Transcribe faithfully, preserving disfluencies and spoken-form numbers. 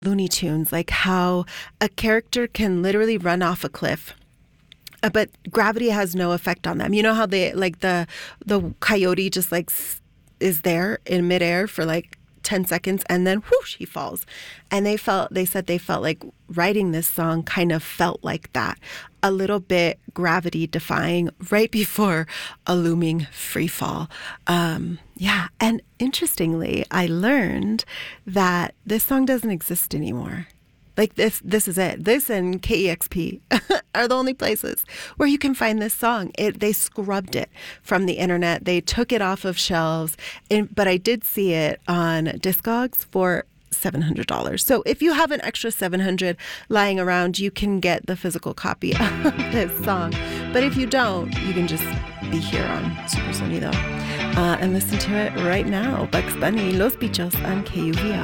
Looney Tunes, like how a character can literally run off a cliff, uh, but gravity has no effect on them. You know how they like the the coyote just like s- is there in midair for like ten seconds and then whoosh, he falls. And they felt they said they felt like writing this song kind of felt like that, a little bit gravity defying right before a looming free fall. Um, yeah, and interestingly, I learned that this song doesn't exist anymore. Like this, this is it. This and K E X P are the only places where you can find this song. It, they scrubbed it from the internet. They took it off of shelves. And, but I did see it on Discogs for seven hundred dollars. So if you have an extra seven hundred dollars lying around, you can get the physical copy of this song. But if you don't, you can just be here on Super Sonido uh, and listen to it right now. Bugs Bunny, Los Bichos on K U V R.